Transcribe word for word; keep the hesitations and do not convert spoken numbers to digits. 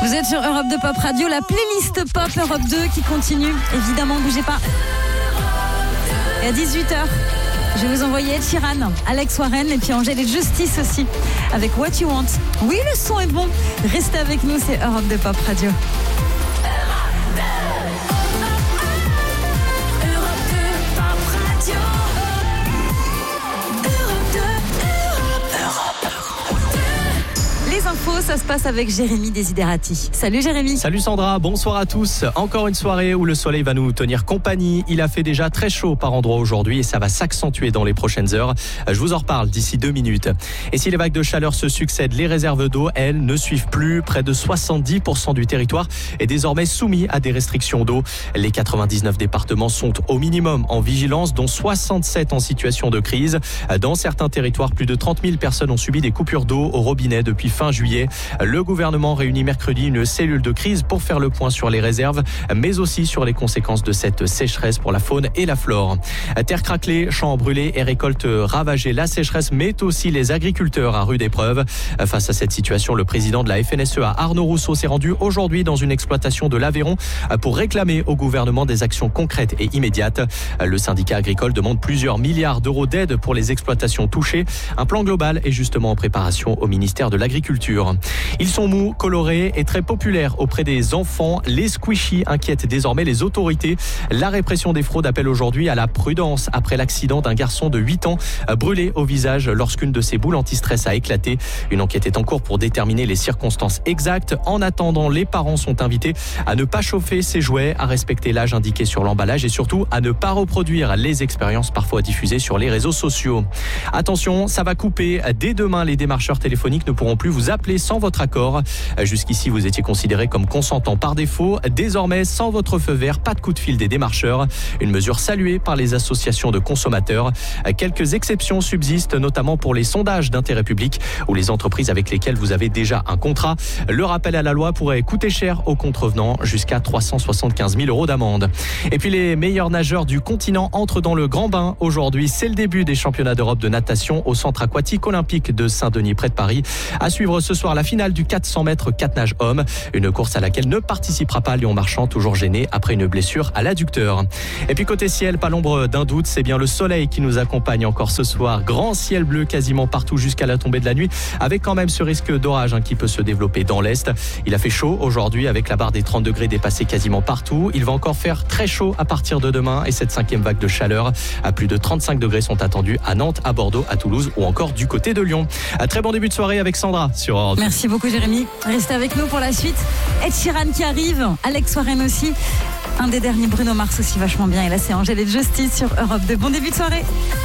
Vous êtes sur Europe deux Pop Radio, la playlist Pop Europe deux qui continue. Évidemment, bougez pas. Et à dix-huit heures, je vais vous envoyer Ed Sheeran, Alex Warren et puis Angèle et Justice aussi avec What You Want. Oui, le son est bon. Restez avec nous, c'est Europe deux Pop Radio. Les infos, ça se passe avec Jérémy Desiderati. Salut Jérémy. Salut Sandra, bonsoir à tous. Encore une soirée où le soleil va nous tenir compagnie. Il a fait déjà très chaud par endroits aujourd'hui et ça va s'accentuer dans les prochaines heures. Je vous en reparle d'ici deux minutes. Et si les vagues de chaleur se succèdent, les réserves d'eau, elles, ne suivent plus. Près de soixante-dix pour cent du territoire est désormais soumis à des restrictions d'eau. Les quatre-vingt-dix-neuf départements sont au minimum en vigilance, dont soixante-sept en situation de crise. Dans certains territoires, plus de trente mille personnes ont subi des coupures d'eau au robinet depuis fin juillet. Le gouvernement réunit mercredi une cellule de crise pour faire le point sur les réserves, mais aussi sur les conséquences de cette sécheresse pour la faune et la flore. Terre craquelée, champs brûlés et récoltes ravagées. La sécheresse met aussi les agriculteurs à rude épreuve. Face à cette situation, le président de la F N S E A, Arnaud Rousseau, s'est rendu aujourd'hui dans une exploitation de l'Aveyron pour réclamer au gouvernement des actions concrètes et immédiates. Le syndicat agricole demande plusieurs milliards d'euros d'aide pour les exploitations touchées. Un plan global est justement en préparation au ministère de l'Agriculture. Ils sont mous, colorés et très populaires auprès des enfants. Les squishies inquiètent désormais les autorités. La répression des fraudes appelle aujourd'hui à la prudence après l'accident d'un garçon de huit ans brûlé au visage lorsqu'une de ses boules anti-stress a éclaté. Une enquête est en cours pour déterminer les circonstances exactes. En attendant, les parents sont invités à ne pas chauffer ces jouets, à respecter l'âge indiqué sur l'emballage et surtout à ne pas reproduire les expériences parfois diffusées sur les réseaux sociaux. Attention, ça va couper. Dès demain, les démarcheurs téléphoniques ne pourront plus vous appeler sans votre accord. Jusqu'ici, vous étiez considéré comme consentant par défaut. Désormais, sans votre feu vert, pas de coup de fil des démarcheurs. Une mesure saluée par les associations de consommateurs. Quelques exceptions subsistent, notamment pour les sondages d'intérêt public ou les entreprises avec lesquelles vous avez déjà un contrat. Le rappel à la loi pourrait coûter cher aux contrevenants, jusqu'à trois cent soixante-quinze mille euros d'amende. Et puis les meilleurs nageurs du continent entrent dans le grand bain aujourd'hui. C'est le début des championnats d'Europe de natation au centre aquatique olympique de Saint-Denis près de Paris. À suivre ce soir la finale du quatre cents mètres quatre nages hommes, une course à laquelle ne participera pas Léon Marchand, toujours gêné après une blessure à l'adducteur. Et puis côté ciel, pas l'ombre d'un doute, c'est bien le soleil qui nous accompagne encore ce soir. Grand ciel bleu quasiment partout jusqu'à la tombée de la nuit, avec quand même ce risque d'orage hein, qui peut se développer dans l'est. Il a fait chaud aujourd'hui avec la barre des trente degrés dépassée quasiment partout. Il va encore faire très chaud à partir de demain et cette cinquième vague de chaleur à plus de trente-cinq degrés sont attendus à Nantes, à Bordeaux, à Toulouse ou encore du côté de Lyon. Un très bon début de soirée avec Sandra sur Europe. Merci beaucoup Jérémy. Restez avec nous pour la suite. Ed Sheeran qui arrive, Alex Warren aussi. Un des derniers, Bruno Mars aussi vachement bien. Et là c'est Angèle et Justice sur Europe deux. Bon début de soirée.